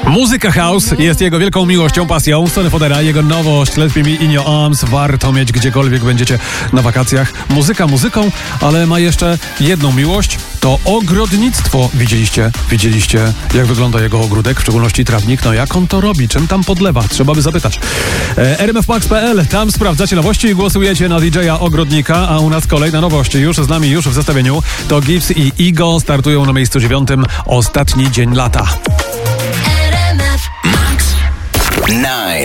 Muzyka house jest jego wielką miłością, pasją. Sonny Fodera, jego nowość Let Me Be In Your Arms warto mieć gdziekolwiek będziecie na wakacjach. Muzyka muzyką, ale ma jeszcze jedną miłość, to ogrodnictwo. Widzieliście jak wygląda jego ogródek, w szczególności trawnik? No jak on to robi? Czym tam podlewa? Trzeba by zapytać. rmfmax.pl, tam sprawdzacie nowości i głosujecie na DJ-a Ogrodnika, a u nas kolejna nowość. Już z nami, już w zestawieniu to Gibbs i Eagle startują na miejscu 9. Ostatni dzień lata. RMF Max 9.